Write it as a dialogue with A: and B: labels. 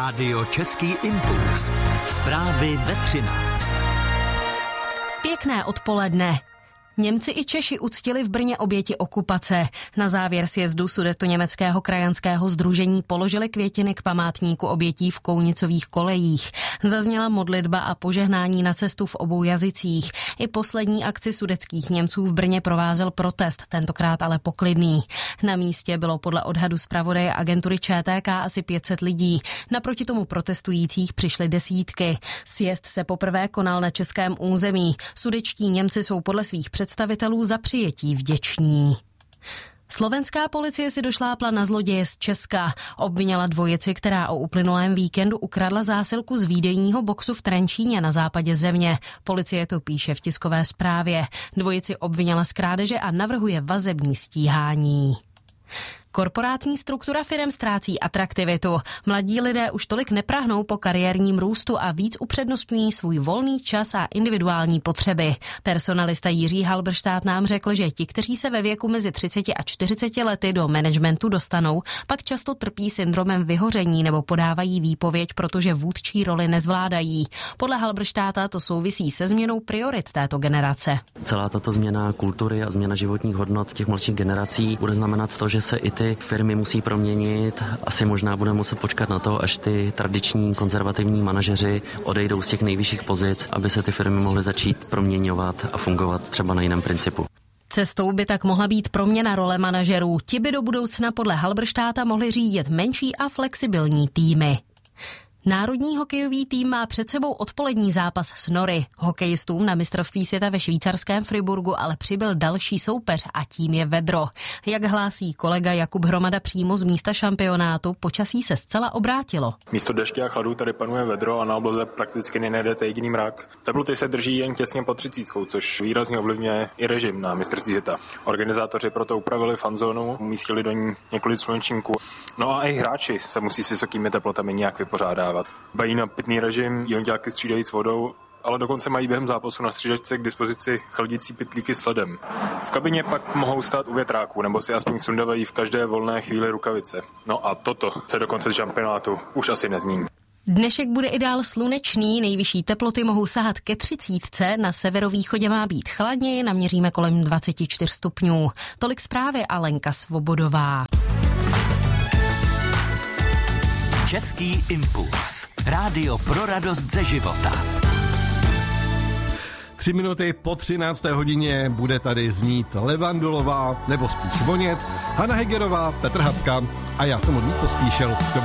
A: Rádio Český impuls. Zprávy ve 13.
B: Pěkné odpoledne. Němci i Češi uctili v Brně oběti okupace. Na závěr sjezdu Sudetoněmeckého krajanského sdružení položili květiny k památníku obětí v Kounicových kolejích. Zazněla modlitba a požehnání na cestu v obou jazycích. I poslední akci sudetských Němců v Brně provázel protest, tentokrát ale poklidný. Na místě bylo podle odhadu zpravodaje agentury ČTK asi 500 lidí. Naproti tomu protestujících přišly desítky. Sjezd se poprvé konal na českém území. Sudetští Němci jsou podle svých představitelů za přijetí vděční. Slovenská policie si došlápla na zloděje z Česka. Obvinila dvojici, která o uplynulém víkendu ukradla zásilku z výdejního boxu v Trenčíně na západě země. Policie to píše v tiskové zprávě. Dvojici obvinila z krádeže a navrhuje vazební stíhání. Korporátní struktura firem ztrácí atraktivitu. Mladí lidé už tolik neprahnou po kariérním růstu a víc upřednostňují svůj volný čas a individuální potřeby. Personalista Jiří Halberštát nám řekl, že ti, kteří se ve věku mezi 30 a 40 lety do managementu dostanou, pak často trpí syndromem vyhoření nebo podávají výpověď, protože vůdčí roli nezvládají. Podle Halberštáta to souvisí se změnou priorit této generace.
C: Celá tato změna kultury a změna životních hodnot těch mladších generací bude znamenat to, že se i ty firmy musí proměnit. Asi možná budeme muset počkat na to, až ty tradiční konzervativní manažeři odejdou z těch nejvyšších pozic, aby se ty firmy mohly začít proměňovat a fungovat třeba na jiném principu.
B: Cestou by tak mohla být proměna role manažerů. Ti by do budoucna podle Halberštáta mohli řídit menší a flexibilní týmy. Národní hokejový tým má před sebou odpolední zápas s Nory. Hokejistům na mistrovství světa ve švýcarském Friburgu ale přibyl další soupeř a tím je vedro. Jak hlásí kolega Jakub Hromada přímo z místa šampionátu, počasí se zcela obrátilo.
D: Místo deště a chladu tady panuje vedro a na obloze prakticky nenajdete jediný mrak. Teploty se drží jen těsně pod 30, což výrazně ovlivňuje i režim na mistrovství světa. Organizátoři proto upravili fanzónu, umístili do ní několik slunečníků. No a i hráči se musí s vysokými teplotami nějak vypořádat. Bají na pitný režim, jonťáky střídají s vodou, ale dokonce mají během zápasu na střídačce k dispozici chladící pytlíky s ledem. V kabině pak mohou stát u větráku, nebo si aspoň sundavají v každé volné chvíli rukavice. No a toto se do konce šampionátu už asi nezmění.
B: Dnešek bude i dál slunečný, nejvyšší teploty mohou sahat ke 30, na severovýchodě má být chladněji, naměříme kolem 24 stupňů. Tolik zprávy a Lenka Svobodová.
A: Český impuls. Rádio pro radost ze života.
E: 3 minuty po 13. hodině bude tady znít Levandulová, nebo spíš vonět, Hana Hegerová, Petr Habka a já jsem od ní Pospíšil.